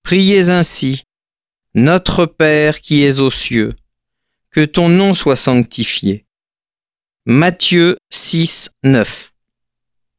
Priez ainsi. Notre Père qui es aux cieux, que ton nom soit sanctifié. Matthieu 6, 9.